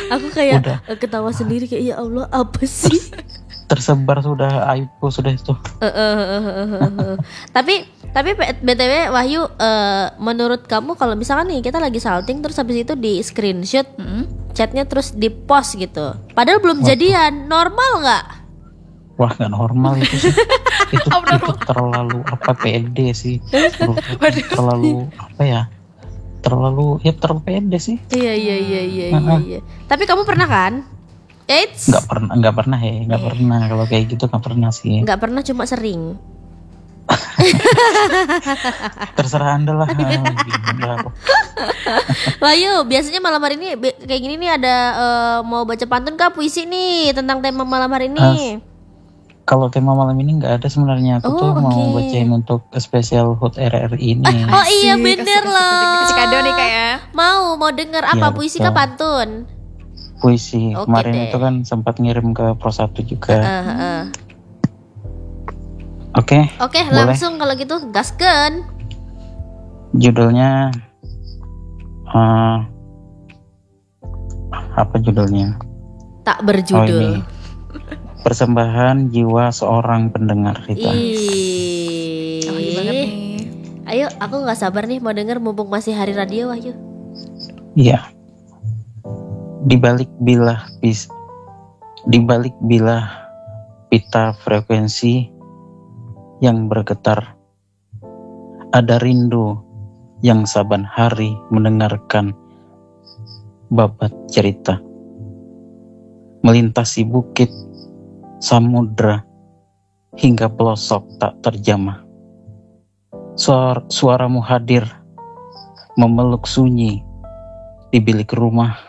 Aku kayak Udah. ketawa sendiri kayak ya Allah apa sih? Tersebar sudah aibku sudah itu. Tapi BTW Wahyu, menurut kamu kalau misalkan nih kita lagi salting terus habis itu di screenshot chatnya terus di post gitu, padahal belum jadian, normal nggak? Wah, nggak normal itu sih. itu terlalu pede sih. Terlalu terlalu pede sih. Iya. Tapi kamu pernah kan? Eits. Nggak pernah kalau kayak gitu nggak pernah sih. Nggak pernah, cuma sering. Terserah Anda lah. Wahyu, biasanya malam hari ini kayak gini nih ada mau baca pantun kah, puisi nih tentang tema malam hari ini? Kalau tema malam ini nggak ada sebenarnya. Aku tuh mau bacain untuk spesial HUT RRI ini. Oh iya bener loh. Kasih kado nih Kak ya. Mau denger apa, puisi kah pantun? Puisi. Kemarin itu kan sempat ngirim ke Pro 1 juga. Oke, langsung kalau gitu gaskeun. Judulnya apa judulnya? Tak berjudul. Ini. Persembahan jiwa seorang pendengar kita. Iya banget nih. Ayo, aku nggak sabar nih mau denger mumpung masih hari radio, Wahyu. Iya. Di balik bilah pita frekuensi yang bergetar, ada rindu yang saban hari mendengarkan babat cerita, melintasi bukit, samudra, hingga pelosok tak terjamah. Suaramu hadir, memeluk sunyi di bilik rumah.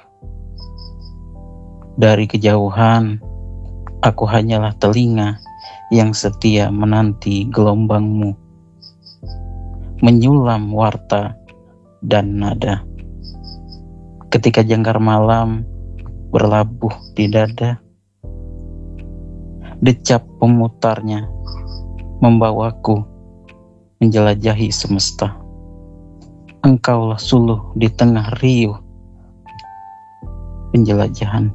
Dari kejauhan, aku hanyalah telinga yang setia menanti gelombangmu, menyulam warta dan nada. Ketika jangkar malam berlabuh di dada, decap pemutarnya membawaku menjelajahi semesta. Engkaulah suluh di tengah riuh penjelajahan,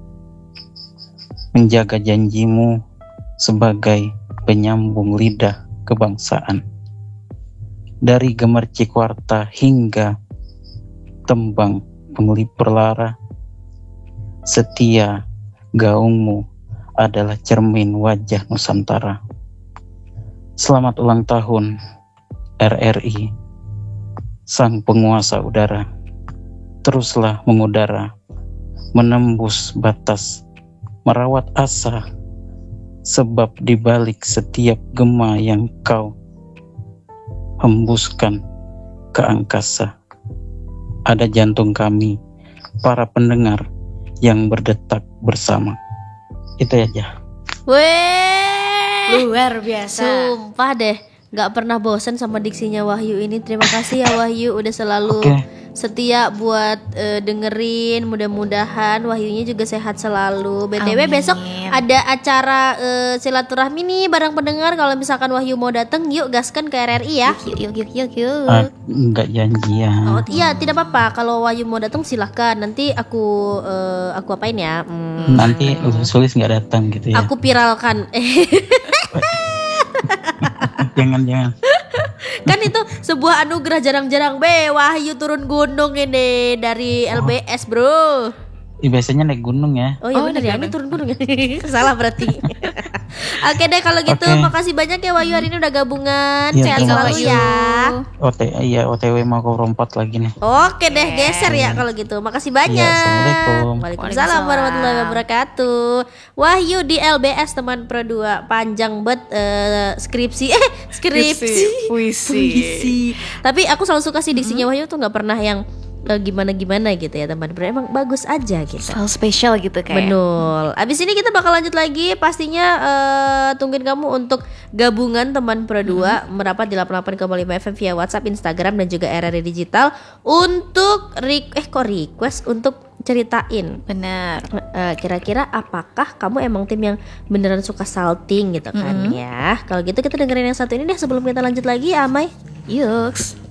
menjaga janjimu sebagai penyambung lidah kebangsaan. Dari gemercik warta hingga tembang penglipur lara, setia gaungmu adalah cermin wajah Nusantara. Selamat ulang tahun RRI, sang penguasa udara. Teruslah mengudara, menembus batas, merawat asa, sebab di balik setiap gema yang kau hembuskan ke angkasa, ada jantung kami, para pendengar yang berdetak bersama. Itu aja. Weh, luar biasa. Sumpah deh, gak pernah bosan sama diksinya Wahyu ini. Terima kasih ya Wahyu, udah selalu setia buat dengerin. Mudah-mudahan Wahyunya juga sehat selalu. BTW besok ada acara silaturahmi nih bareng pendengar. Kalau misalkan Wahyu mau datang, yuk gaskan ke RRI ya. Yuk. Enggak janjian. Oh iya, tidak apa-apa. Kalau Wahyu mau datang silahkan. Nanti aku apain ya? Nanti Sulis nggak datang gitu ya? Aku viralkan. Jangan. Kan itu sebuah anugerah jarang-jarang Wahyu turun gunung ini dari LBS bro. Biasanya naik gunung ya. Oh iya benar ya, ini turun gunung ya. Salah berarti. Oke deh kalau gitu, makasih banyak ya Wahyu hari ini udah gabungan. Sehat selalu ya. OTW mau ke Rompat lagi nih. Oke deh, geser ya kalau gitu. Makasih banyak. Assalamualaikum. Waalaikumsalam warahmatullahi wabarakatuh. Wahyu di LBS teman Pro 2. Panjang bet skripsi. Puisi. Tapi aku selalu suka sih diksinya Wahyu tuh nggak pernah yang gimana gitu ya teman. Emang bagus aja gitu. Selalu spesial gitu kayak. Betul. Abis ini kita bakal lanjut lagi. Pastinya tungguin kamu untuk gabungan teman Pro 2 merapat di 88,5 FM via WhatsApp, Instagram dan juga RRI Digital untuk request untuk ceritain. Benar. Kira-kira apakah kamu emang tim yang beneran suka salting gitu kan ya. Kalau gitu kita dengerin yang satu ini deh sebelum kita lanjut lagi, Amai. Yuks.